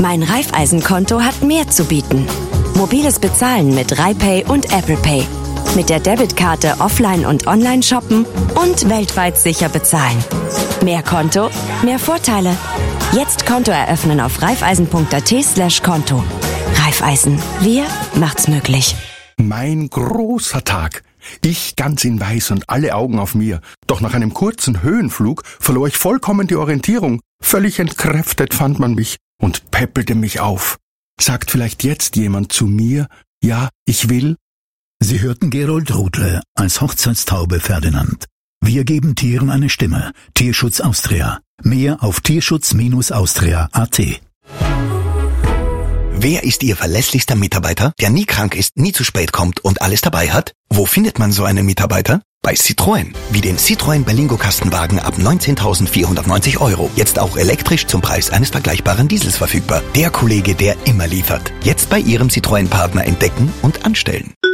Mein Raiffeisen-Konto hat mehr zu bieten. Mobiles Bezahlen mit RaiPay und Apple Pay. Mit der Debitkarte offline und online shoppen und weltweit sicher bezahlen. Mehr Konto, mehr Vorteile. Jetzt Konto eröffnen auf raiffeisen.at/Konto. Raiffeisen, wir macht's möglich. Mein großer Tag. Ich ganz in weiß und alle Augen auf mir. Doch nach einem kurzen Höhenflug verlor ich vollkommen die Orientierung. Völlig entkräftet fand man mich und päppelte mich auf. Sagt vielleicht jetzt jemand zu mir, ja, ich will? Sie hörten Gerold Rudle als Hochzeitstaube Ferdinand. Wir geben Tieren eine Stimme. Tierschutz Austria. Mehr auf tierschutz-austria.at. Wer ist Ihr verlässlichster Mitarbeiter, der nie krank ist, nie zu spät kommt und alles dabei hat? Wo findet man so einen Mitarbeiter? Bei Citroën. Wie den Citroën Berlingo Kastenwagen ab 19.490 €. Jetzt auch elektrisch zum Preis eines vergleichbaren Diesels verfügbar. Der Kollege, der immer liefert. Jetzt bei Ihrem Citroën-Partner entdecken und anstellen.